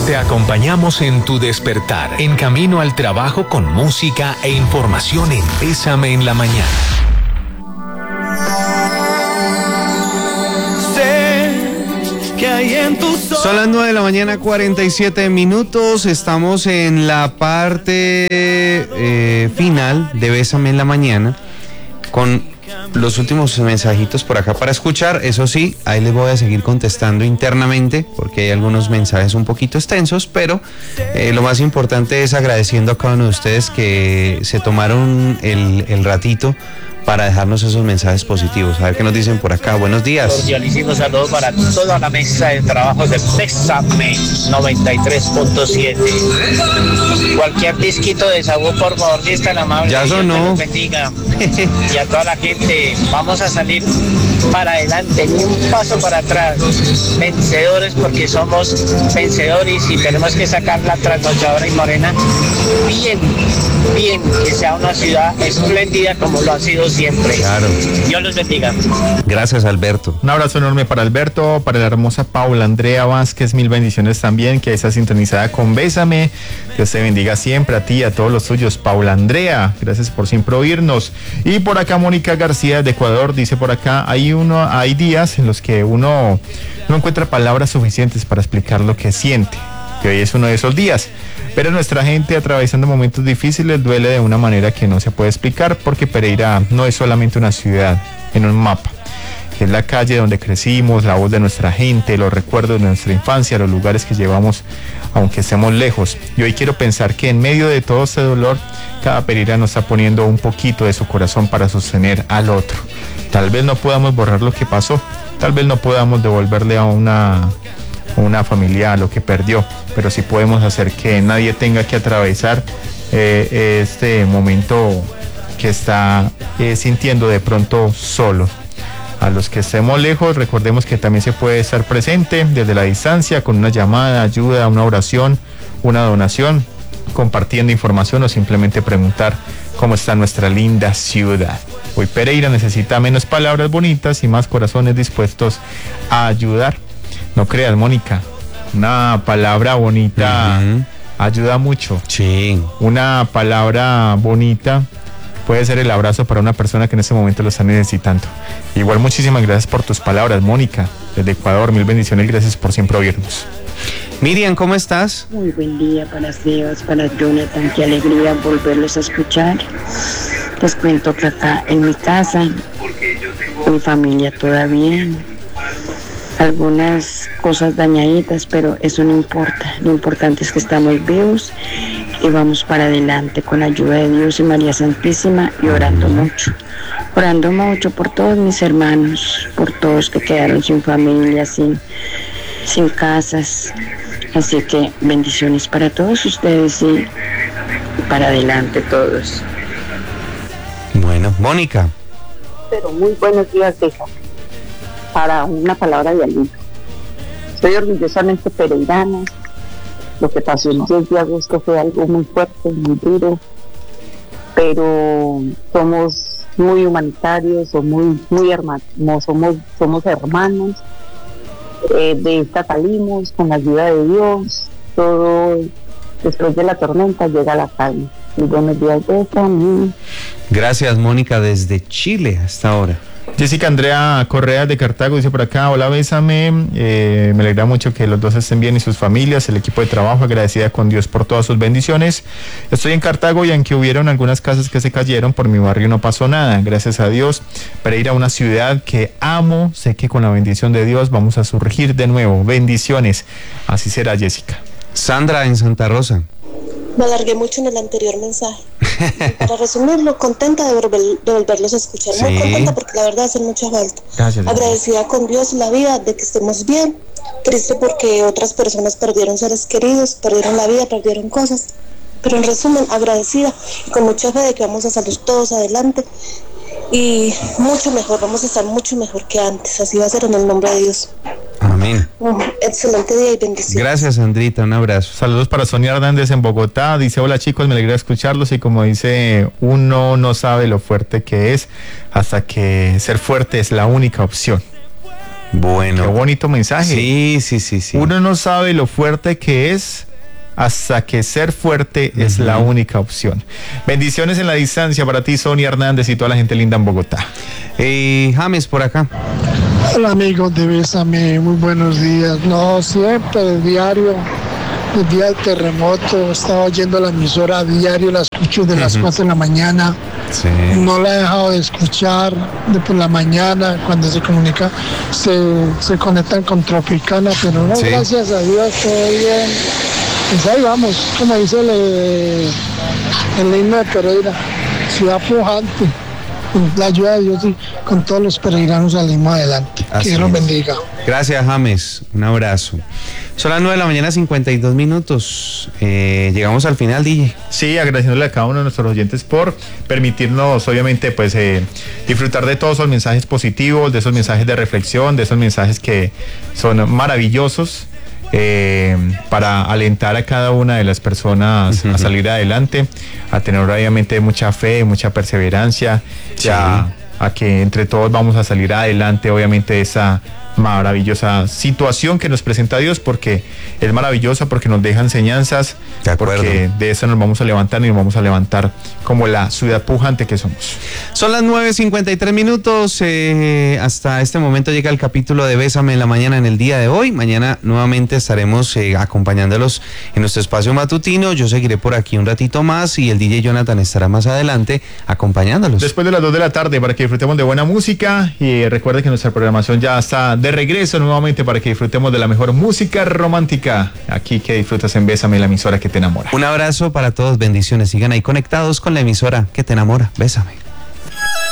Te acompañamos en tu despertar, en camino al trabajo con música e información en Bésame en la Mañana. Son las 9 de la mañana, 47 minutos. Estamos en la parte final de Bésame en la Mañana, con los últimos mensajitos por acá para escuchar. Eso sí, ahí les voy a seguir contestando internamente porque hay algunos mensajes un poquito extensos, pero lo más importante es agradeciendo a cada uno de ustedes que se tomaron el ratito para dejarnos esos mensajes positivos. A ver qué nos dicen por acá. Buenos días. Cordialísimo saludo para toda la mesa de trabajo de Bésame 93.7. Cualquier disquito de sabor, por favor, si es tan amable. Ya sonó. Bendiga. Y a toda la gente, vamos a salir para adelante, ni un paso para atrás. Vencedores, porque somos vencedores y tenemos que sacar la trasnochadora y morena bien, que sea una ciudad espléndida como lo ha sido siempre. Claro. Dios los bendiga. Gracias, Alberto. Un abrazo enorme para Alberto, para la hermosa Paula Andrea Vázquez, mil bendiciones también, que está sintonizada con Bésame. Dios te bendiga siempre, a ti y a todos los tuyos, Paula Andrea. Gracias por siempre oírnos. Y por acá Mónica García de Ecuador dice por acá, hay días en los que uno no encuentra palabras suficientes para explicar lo que siente, que hoy es uno de esos días. Pero nuestra gente atravesando momentos difíciles duele de una manera que no se puede explicar, porque Pereira no es solamente una ciudad en un mapa. Es la calle donde crecimos, la voz de nuestra gente, los recuerdos de nuestra infancia, los lugares que llevamos aunque estemos lejos. Y hoy quiero pensar que en medio de todo ese dolor, cada pereirano está poniendo un poquito de su corazón para sostener al otro. Tal vez no podamos borrar lo que pasó, tal vez no podamos devolverle a una familia lo que perdió, pero sí podemos hacer que nadie tenga que atravesar este momento que está sintiendo de pronto solo. A los que estemos lejos, recordemos que también se puede estar presente desde la distancia con una llamada, ayuda, una oración, una donación, compartiendo información o simplemente preguntar cómo está nuestra linda ciudad. Hoy Pereira necesita menos palabras bonitas y más corazones dispuestos a ayudar. No creas, Mónica, una palabra bonita ayuda mucho. Sí. Una palabra bonita puede ser el abrazo para una persona que en este momento lo está necesitando. Igual, muchísimas gracias por tus palabras, Mónica, desde Ecuador. Mil bendiciones y gracias por siempre oírnos. Miriam, ¿cómo estás? Muy buen día para Sebas, para Jonathan. Qué alegría volverlos a escuchar. Les cuento que acá en mi casa, mi familia toda bien. Algunas cosas dañaditas, pero eso no importa. Lo importante es que estamos vivos y vamos para adelante con la ayuda de Dios y María Santísima, y orando mucho por todos mis hermanos, por todos que quedaron sin familia, sin casas. Así que bendiciones para todos ustedes y para adelante todos. Bueno, Mónica. Pero muy buenos días, Deja. Para una palabra de aliento. Estoy orgullosamente pereirana. Lo que pasó el 10 de agosto fue algo muy fuerte, muy duro, pero somos muy humanitarios, somos muy hermanos, somos hermanos. De esta salimos con la ayuda de Dios. Todo después de la tormenta llega la calma. Muy buenos días, Deja. Gracias, Mónica, desde Chile hasta ahora. Jessica Andrea Correa de Cartago dice por acá, hola, Bésame, me alegra mucho que los dos estén bien y sus familias, el equipo de trabajo, agradecida con Dios por todas sus bendiciones. Estoy en Cartago y aunque hubieron algunas casas que se cayeron, por mi barrio no pasó nada, gracias a Dios. Pereira, una ciudad que amo, sé que con la bendición de Dios vamos a surgir de nuevo. Bendiciones, así será, Jessica. Sandra en Santa Rosa. Me alargué mucho en el anterior mensaje. Para resumirlo, contenta de volverlos a escuchar. Muy contenta porque la verdad hacen mucha falta. Gracias. Agradecida con Dios y la vida de que estemos bien. Triste porque otras personas perdieron seres queridos, perdieron la vida, perdieron cosas. Pero en resumen, agradecida y con mucha fe de que vamos a salir todos adelante. Y mucho mejor, vamos a estar mucho mejor que antes. Así va a ser en el nombre de Dios. Amén. Excelente día y bendiciones. Gracias, Sandrita, un abrazo. Saludos para Sonia Hernández en Bogotá. Dice, hola chicos, me alegra escucharlos y como dice, uno no sabe lo fuerte que es hasta que ser fuerte es la única opción. Bueno. Qué bonito mensaje. Sí. Uno no sabe lo fuerte que es hasta que ser fuerte es la única opción. Bendiciones en la distancia para ti, Sonia Hernández, y toda la gente linda en Bogotá. James, por acá. Hola amigos de Bésame, muy buenos días. No, siempre, el diario, el día del terremoto, estaba oyendo la emisora a diario, la escucho de las 4 de la mañana. Sí. No la he dejado de escuchar de por la mañana, cuando se comunica, se conectan con Tropicana, pero no, gracias a Dios, todo bien. Pues ahí vamos, como dice el himno de Pereira, ciudad pujante. Con la ayuda de Dios y con todos los peregrinos salimos adelante. Que Dios los bendiga. Gracias, James. Un abrazo. Son las 9 de la mañana, 52 minutos. Llegamos al final, DJ. Sí, agradeciéndole a cada uno de nuestros oyentes por permitirnos, obviamente, pues disfrutar de todos esos mensajes positivos, de esos mensajes de reflexión, de esos mensajes que son maravillosos. Para alentar a cada una de las personas a salir adelante, a tener obviamente mucha fe, mucha perseverancia, a que entre todos vamos a salir adelante, obviamente, de esa maravillosa situación que nos presenta Dios, porque es maravillosa, porque nos deja enseñanzas, porque de eso nos vamos a levantar y nos vamos a levantar como la ciudad pujante que somos. Son las 9:53 minutos. Hasta este momento llega el capítulo de Bésame en la mañana en el día de hoy. Mañana nuevamente estaremos acompañándolos en nuestro espacio matutino. Yo seguiré por aquí un ratito más y el DJ Jonathan estará más adelante acompañándolos. Después de las 2 de la tarde, para que disfrutemos de buena música, y recuerde que nuestra programación ya está de regreso nuevamente para que disfrutemos de la mejor música romántica. Aquí que disfrutas en Bésame, la emisora que te enamora. Un abrazo para todos, bendiciones. Sigan ahí conectados con la emisora que te enamora. Bésame.